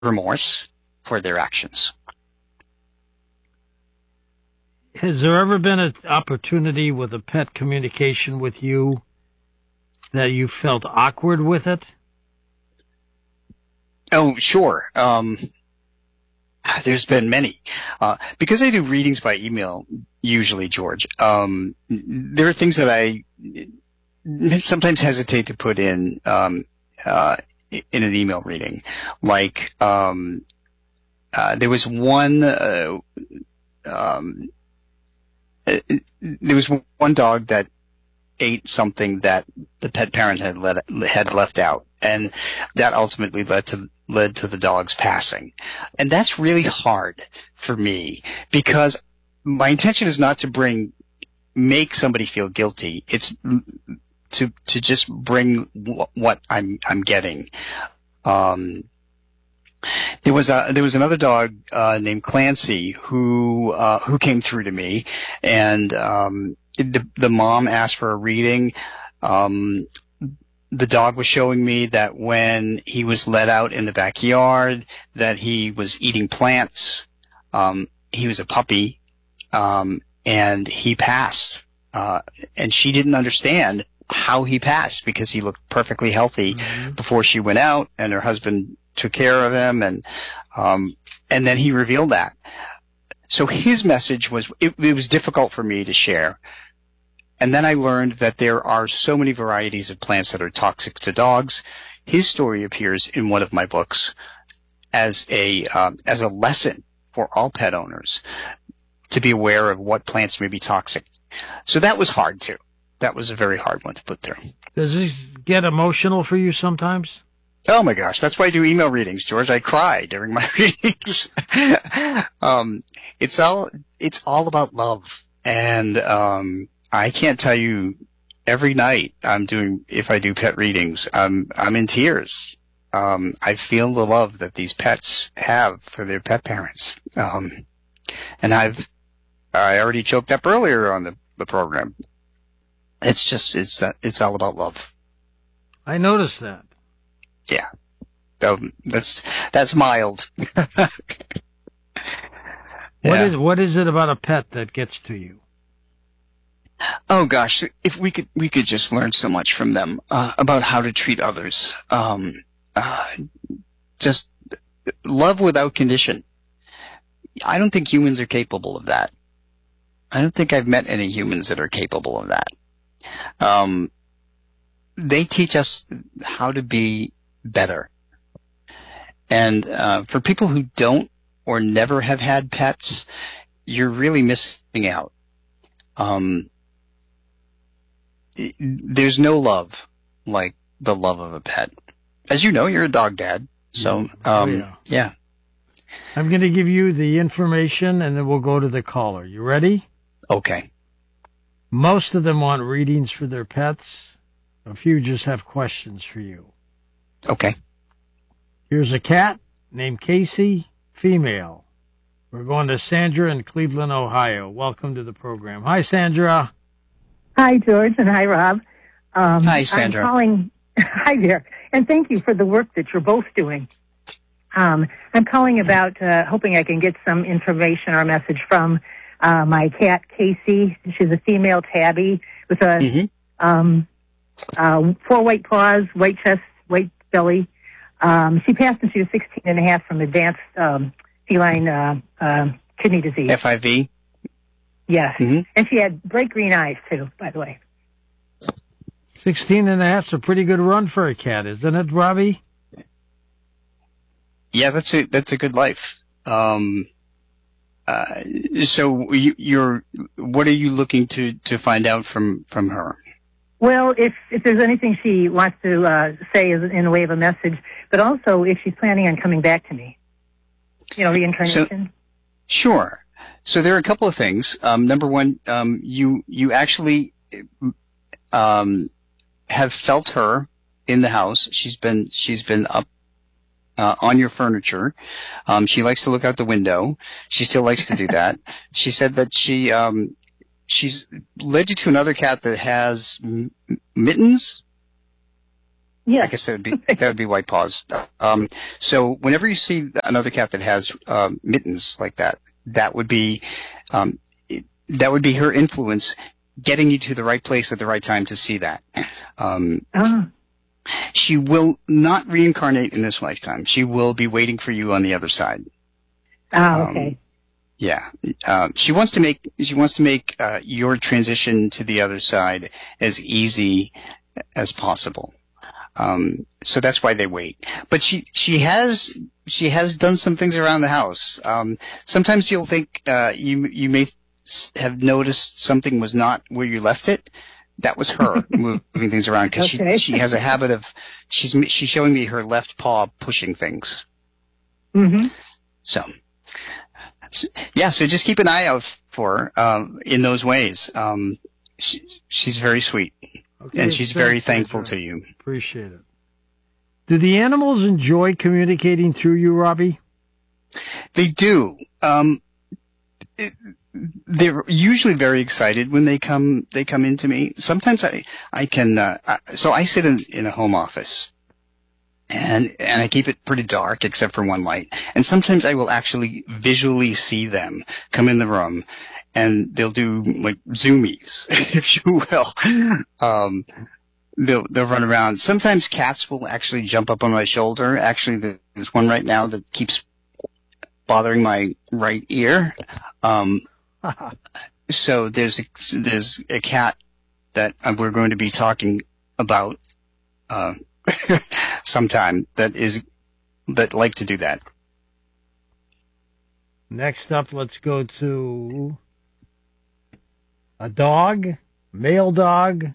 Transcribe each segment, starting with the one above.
remorse for their actions. Has there ever been an opportunity with a pet communication with you that you felt awkward with it? Oh, sure. There's been many. Because I do readings by email, usually, George, there are things that I sometimes hesitate to put in an email reading. Like, there was one dog that ate something that the pet parent had left out, and that ultimately led to the dog's passing. And that's really hard for me, because my intention is not to make somebody feel guilty. It's to just bring what I'm getting. There was another dog named Clancy who came through to me, and the mom asked for a reading. The dog was showing me that when he was let out in the backyard, that he was eating plants. He was a puppy, and he passed. And she didn't understand how he passed, because he looked perfectly healthy before she went out, and her husband took care of him, and then he revealed that. So his message was, it was difficult for me to share. And then I learned that there are so many varieties of plants that are toxic to dogs. His story appears in one of my books as a lesson for all pet owners to be aware of what plants may be toxic. So that was hard too. That was a very hard one to put through. Does this get emotional for you sometimes? Oh my gosh, that's why I do email readings, George. I cry during my readings. It's all about love. And I can't tell you, every night if I do pet readings, I'm in tears. I feel the love that these pets have for their pet parents. And I already choked up earlier on the program. It's all about love. I noticed that. Yeah. That's mild. What is it about a pet that gets to you? Oh gosh, if we could just learn so much from them, about how to treat others. Just love without condition. I don't think humans are capable of that. I don't think I've met any humans that are capable of that. They teach us how to be better. And for people who don't or never have had pets, you're really missing out. There's no love like the love of a pet. As you know, you're a dog dad. So, yeah. I'm going to give you the information, and then we'll go to the caller. You ready? Okay. Most of them want readings for their pets. A few just have questions for you. Okay. Here's a cat named Casey, female. We're going to Sandra in Cleveland, Ohio. Welcome to the program. Hi, Sandra. Hi, George, and hi, Rob. Hi, Sandra. I'm calling. Hi there, and thank you for the work that you're both doing. I'm calling about hoping I can get some information or message from my cat, Casey. She's a female tabby with a 4 white paws, white chest, white belly. She passed when she was 16 and a half from advanced feline kidney disease. FIV? Yes. Mm-hmm. And she had bright green eyes, too, by the way. 16 and a half's a pretty good run for a cat, isn't it, Robbie? Yeah, that's a good life. So what are you looking to find out from her? Well, if there's anything she wants to say in the way of a message, but also if she's planning on coming back to me. Reincarnation. Sure. So there are a couple of things. Number one, you actually have felt her in the house. She's been up on your furniture. She likes to look out the window. She still likes to do that. She said that she's led you to another cat that has mittens. Yes. I guess that would be white paws. So whenever you see another cat that has mittens like that, that would be her influence getting you to the right place at the right time to see that. She will not reincarnate in this lifetime. She will be waiting for you on the other side. Okay. Yeah. She wants to make your transition to the other side as easy as possible. So that's why they wait. But she has done some things around the house. Sometimes you'll think you may have noticed something was not where you left it. That was her moving things around because she has a habit of she's showing me her left paw pushing things. Mm-hmm. So just keep an eye out for her in those ways. She's very sweet, and she's very thankful to you. Appreciate it. Do the animals enjoy communicating through you, Robbie? They do. They're usually very excited when they come into me. Sometimes I can, so I sit in a home office and I keep it pretty dark except for one light. And sometimes I will actually visually see them come in the room and they'll do like zoomies, if you will. They'll run around. Sometimes cats will actually jump up on my shoulder. Actually, there's one right now that keeps bothering my right ear. So there's a cat that we're going to be talking about sometime that like to do that. Next up, let's go to a dog, male dog,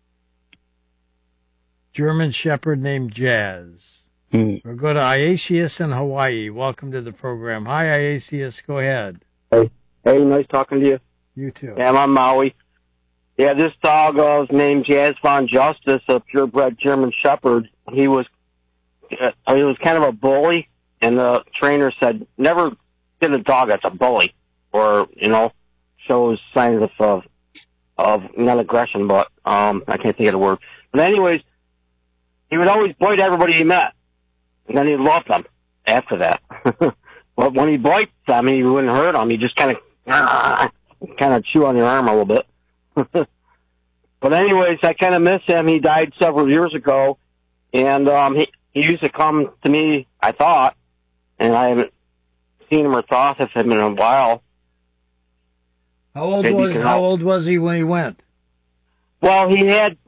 German Shepherd named Jazz. We'll go to Iasius in Hawaii. Welcome to the program. Hi, Iasius. Go ahead. Hey, nice talking to you. You too. Yeah, I'm on Maui. Yeah, this dog was named Jazz Von Justice, a purebred German Shepherd. He was kind of a bully, and the trainer said, never get a dog that's a bully, or, shows signs of not aggression, but I can't think of the word. But anyways, he would always bite everybody he met, and then he loved them after that. But when he bites them, he wouldn't hurt them. He just kind of chew on your arm a little bit. But anyways, I kind of miss him. He died several years ago, and he used to come to me, I thought, and I haven't seen him or thought of him in a while. How old was he when he went? Well, he had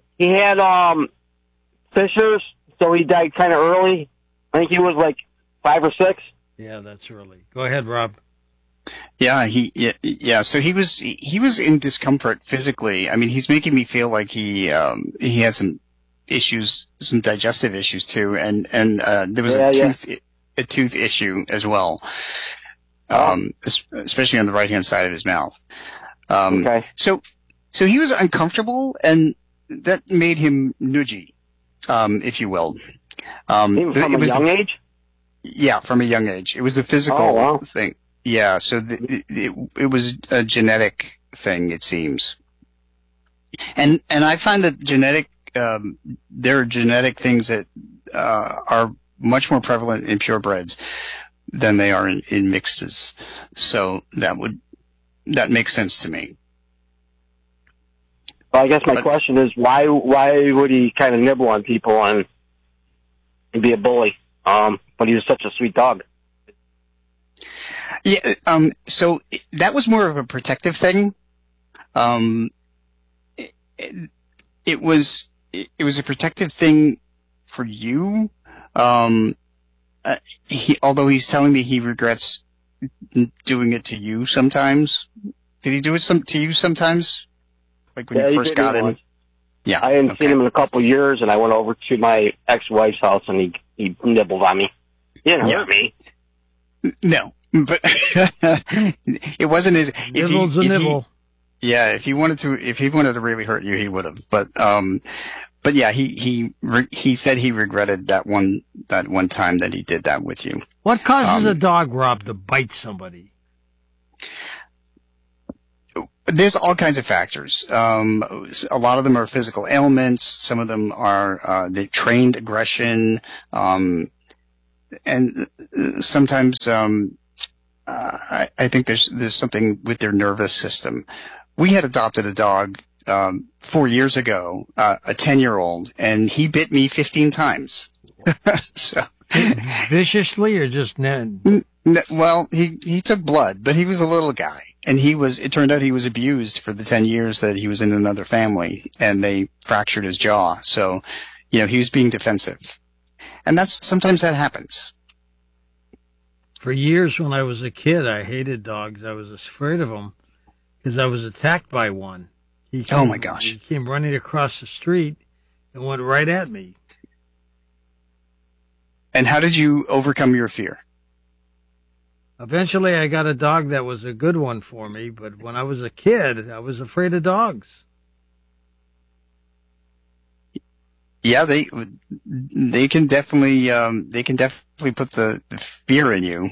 fissures, so he died kind of early. I think he was like 5 or 6. Yeah, that's early. Go ahead, Rob. Yeah, so he was in discomfort physically. I mean, he's making me feel like he had some issues, some digestive issues too, and there was a tooth issue as well. Especially on the right hand side of his mouth. Okay. So he was uncomfortable, and that made him nudgy, if you will. From a young age? Yeah, from a young age. It was the physical thing. Yeah, so it was a genetic thing, it seems. And I find that there are genetic things that are much more prevalent in purebreds than they are in mixes. So that makes sense to me. Well, I guess my question is, why would he kind of nibble on people and be a bully? But he was such a sweet dog. Yeah, so that was more of a protective thing. It was a protective thing for you. Although he's telling me he regrets doing it to you sometimes. Did he do it to you sometimes? Like when you first got him? Yeah. I hadn't seen him in a couple of years, and I went over to my ex-wife's house, and he nibbled on me. He didn't hurt me. No, but it wasn't his. Nibble's a nibble. If he wanted to really hurt you, he would have. But yeah, he said he regretted that one time that he did that with you. What causes a dog, Rob, to bite somebody? There's all kinds of factors. A lot of them are physical ailments. Some of them are the trained aggression, and sometimes I think there's something with their nervous system. We had adopted a dog 4 years ago, a 10-year-old, and he bit me 15 times. So viciously or just well, he took blood, but he was a little guy. And it turned out he was abused for the 10 years that he was in another family, and they fractured his jaw. So, he was being defensive. And sometimes that happens. For years when I was a kid, I hated dogs. I was afraid of them because I was attacked by one. Oh my gosh. He came running across the street and went right at me. And how did you overcome your fear? Eventually, I got a dog that was a good one for me, but when I was a kid, I was afraid of dogs. Yeah, they can definitely put the fear in you.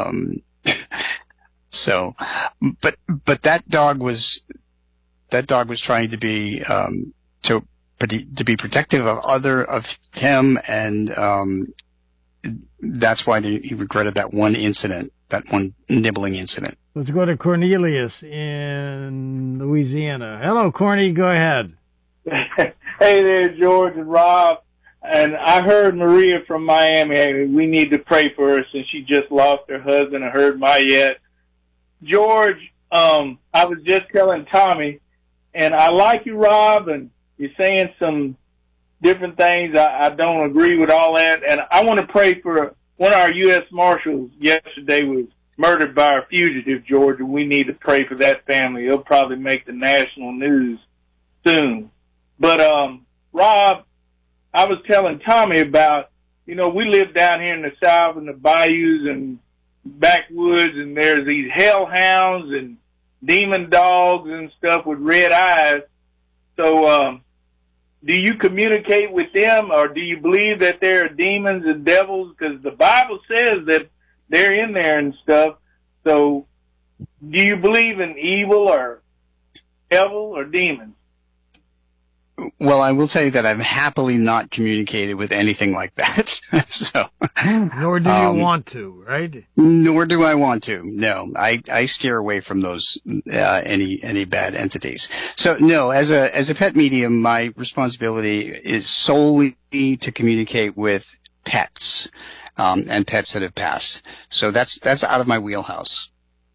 So, but that dog was trying to be to be protective of him, and that's why he regretted that one incident. That one nibbling incident. Let's go to Cornelius in Louisiana. Hello, Corny. Go ahead. Hey there, George and Rob. And I heard Maria from Miami. We need to pray for her since she just lost her husband. I heard Mayette. George, I was just telling Tommy, and I like you, Rob, and you're saying some different things. I don't agree with all that. And I want to pray for one of our U.S. Marshals yesterday was murdered by a fugitive, George, and we need to pray for that family. It'll probably make the national news soon. But, Rob, I was telling Tommy about, we live down here in the South in the bayous and backwoods, and there's these hellhounds and demon dogs and stuff with red eyes. So, do you communicate with them, or do you believe that there are demons and devils? Because the Bible says that they're in there and stuff. So do you believe in evil or devil or demons? Well, I will tell you that I've happily not communicated with anything like that. So, nor do you want to, right? Nor do I want to. No, I steer away from those any bad entities. So, no, as a pet medium, my responsibility is solely to communicate with pets and pets that have passed. So that's out of my wheelhouse.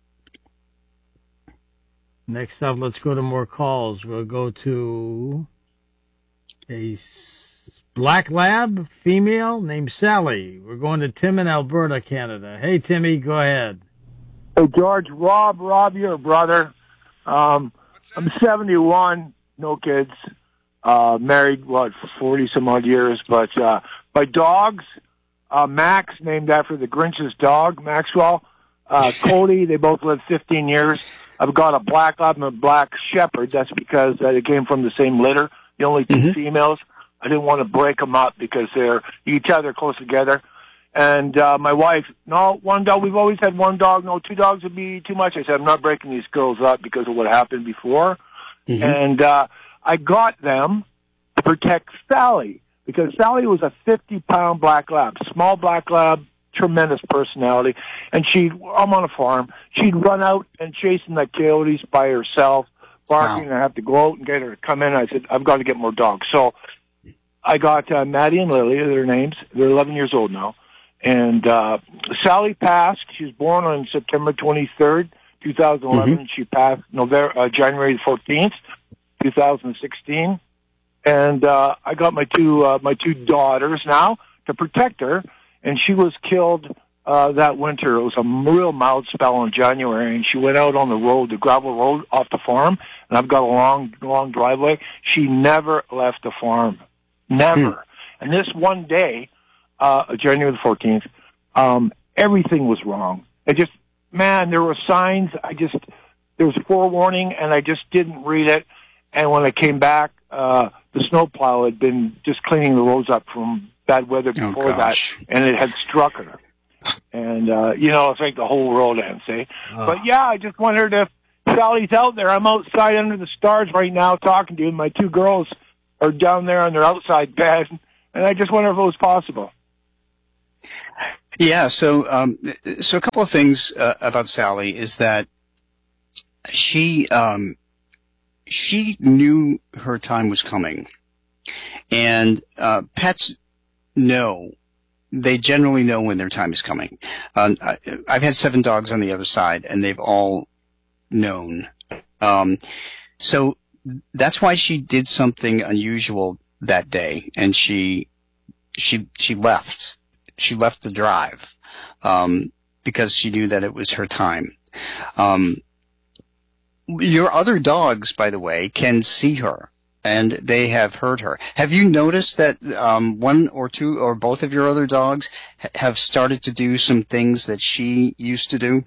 Next up, let's go to more calls. We'll go to a black lab female named Sally. We're going to Tim in Alberta, Canada. Hey, Timmy, go ahead. Hey, George. Rob, you're a brother. I'm 71, no kids, married, 40 some odd years, but my dogs, Max, named after the Grinch's dog, Maxwell, Cody, they both lived 15 years. I've got a black lab and a black shepherd. That's because it came from the same litter. The only two females. I didn't want to break them up because you can tell they're close together. And my wife, no, one dog. We've always had one dog. No, two dogs would be too much. I said, I'm not breaking these girls up because of what happened before. And I got them to protect Sally because Sally was a 50-pound black lab, small black lab, tremendous personality. And I'm on a farm. She'd run out and chasing the coyotes by herself, barking. Wow. I have to go out and get her to come in. I said, I've got to get more dogs. So I got Maddie and Lily, their names. They're 11 years old now. And Sally passed. She was born on September 23rd, 2011. She passed January 14th, 2016. And I got my two daughters now to protect her. And she was killed that winter. It was a real mild spell in January, and she went out on the road, the gravel road off the farm, and I've got a long driveway. She never left the farm. Never. And this one day, January the 14th, everything was wrong. There were signs. There was forewarning, and I just didn't read it. And when I came back, the snowplow had been just cleaning the roads up from bad weather before that, and it had struck her. And, it's like the whole world ends, eh? But yeah, I just want her to Sally's out there. I'm outside under the stars right now talking to you. My 2 girls are down there on their outside bed, and I just wonder if it was possible. Yeah, so a couple of things about Sally is that she knew her time was coming, and pets know. They generally know when their time is coming. I've had 7 dogs on the other side, and they've all known. So that's why she did something unusual that day, and she left. She left the drive because she knew that it was her time. Your other dogs, by the way, can see her, and they have heard her. Have you noticed that 1 or 2 or both of your other dogs have started to do some things that she used to do?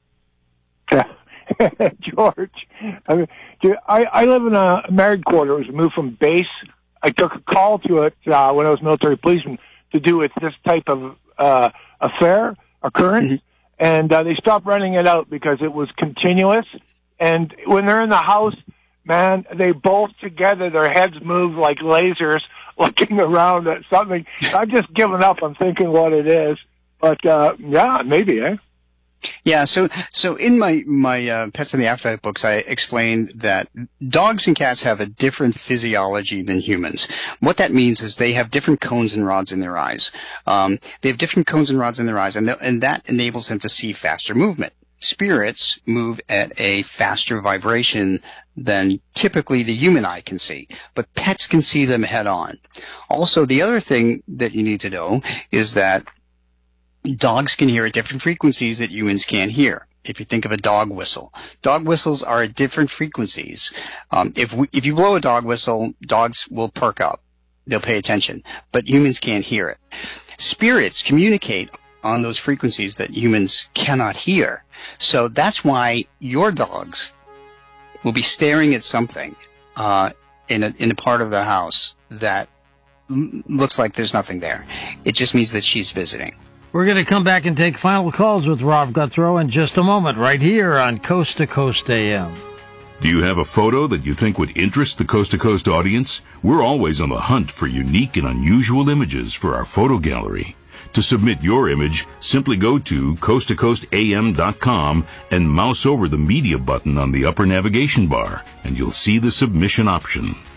George, I live in a married quarters. Moved from base. I took a call to it when I was military policeman to do with this type of affair, occurrence, and they stopped renting it out because it was continuous. And when they're in the house, man, they both together, their heads move like lasers, looking around at something. I've just given up on thinking what it is, but yeah, maybe, eh? Yeah, so in my Pets in the Afterlife books, I explained that dogs and cats have a different physiology than humans. What that means is they have different cones and rods in their eyes. They have different cones and rods in their eyes, and that enables them to see faster movement. Spirits move at a faster vibration than typically the human eye can see, but pets can see them head on. Also, the other thing that you need to know is that dogs can hear at different frequencies that humans can't hear. If you think of a dog whistle, dog whistles are at different frequencies. If you blow a dog whistle, dogs will perk up. They'll pay attention, but humans can't hear it. Spirits communicate on those frequencies that humans cannot hear. So that's why your dogs will be staring at something in a part of the house that looks like there's nothing there. It just means that she's visiting. We're going to come back and take final calls with Rob Guthrow in just a moment, right here on Coast to Coast AM. Do you have a photo that you think would interest the Coast to Coast audience? We're always on the hunt for unique and unusual images for our photo gallery. To submit your image, simply go to coasttocoastam.com and mouse over the media button on the upper navigation bar, and you'll see the submission option.